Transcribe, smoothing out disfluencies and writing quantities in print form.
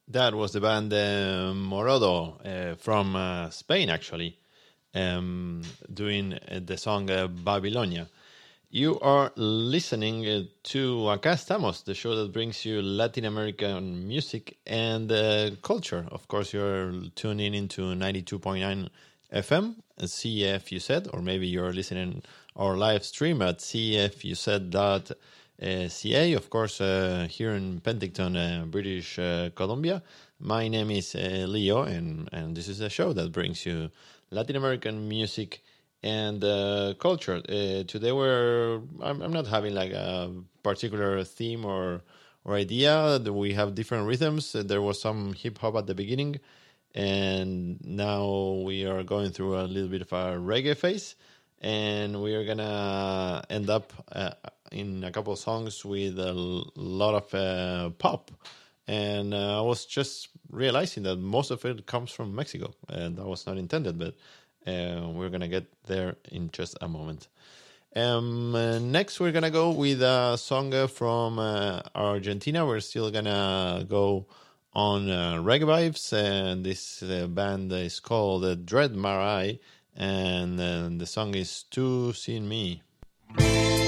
That was the band Morodo from Spain, actually, doing the song Babilonia. You are listening to Acá Estamos, the show that brings you Latin American music and culture. Of course, you're tuning into 92.9 FM, CFUZ, or maybe you're listening our live stream at cfuz.ca, of course, here in Penticton, British Columbia. My name is Leo, and this is a show that brings you Latin American music and culture. Today I'm not having like a particular theme or idea. We have different rhythms. There was some hip hop at the beginning, and now we are going through a little bit of a reggae phase, and we are gonna end up in a couple of songs with a lot of pop. And I was just realizing that most of it comes from Mexico, and that was not intended, but we're going to get there in just a moment. Next, we're going to go with a song from Argentina. We're still going to go on reggae vibes, and this band is called Dread Marai, and the song is Tu Sin Me.